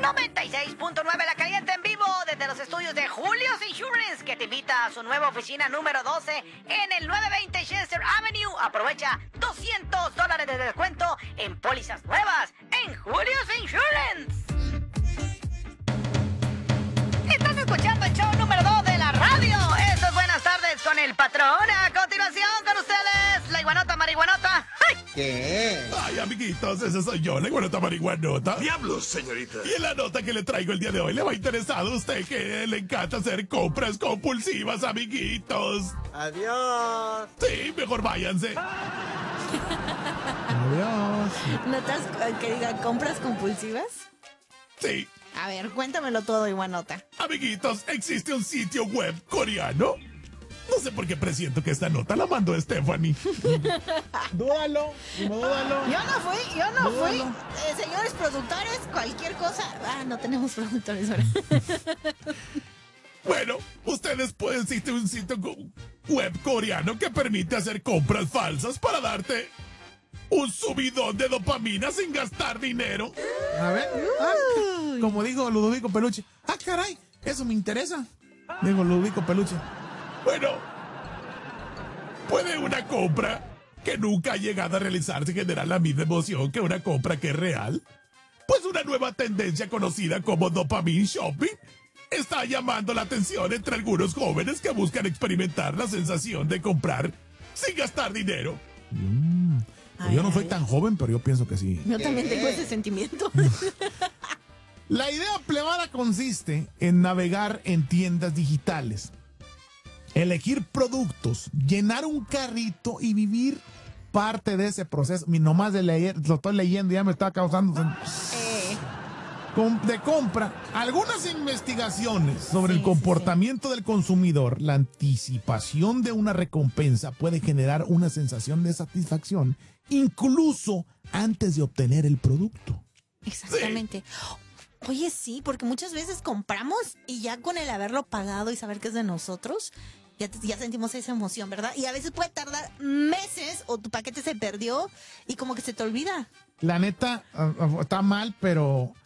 96.9 La Caliente en vivo desde los estudios de Julio's Insurance, que te invita a su nueva oficina número 12 en el 920 Chester Avenue. Aprovecha $200 de descuento en pólizas nuevas en Julio's Insurance. Están escuchando el show número 2 de la radio. Esto es Buenas Tardes con el Patrón. A continuación con ustedes, la iguanota marihuanota. ¡Ay! ¿Qué? Ay, amiguitos, ese soy yo, la iguanota marihuanota. ¡Diablos, señorita! Y en la nota que le traigo el día de hoy le va a interesar a usted que le encanta hacer compras compulsivas, amiguitos. Adiós. Sí, mejor váyanse. Adiós. ¿Notas que diga compras compulsivas? Sí. A ver, cuéntamelo todo, iguanota. Amiguitos, existe un sitio web coreano. No sé por qué presiento que esta nota la mandó Stephanie. Dúdalo, dúdalo. Yo no fui. Señores productores, cualquier cosa. Ah, no tenemos productores ahora. Bueno, ustedes pueden existe un sitio web coreano que permite hacer compras falsas para darte un subidón de dopamina sin gastar dinero. A ver. Como dijo Ludovico Peluche. Ah, caray, eso me interesa. Digo Ludovico Peluche. Bueno, ¿puede una compra que nunca ha llegado a realizarse generar la misma emoción que una compra que es real? Pues una nueva tendencia conocida como dopamine shopping está llamando la atención entre algunos jóvenes que buscan experimentar la sensación de comprar sin gastar dinero. Yo no soy tan joven, pero yo pienso que sí. Yo también tengo ese sentimiento. La idea plebada consiste en navegar en tiendas digitales, elegir productos, llenar un carrito y vivir parte de ese proceso. Nomás de leer, lo estoy leyendo y ya me está causando de compra. Algunas investigaciones sobre el comportamiento del consumidor, la anticipación de una recompensa puede generar una sensación de satisfacción incluso antes de obtener el producto. Exactamente. Oye, sí, porque muchas veces compramos y ya con el haberlo pagado y saber que es de nosotros, ya sentimos esa emoción, ¿verdad? Y a veces puede tardar meses o tu paquete se perdió y como que se te olvida. La neta, está mal, pero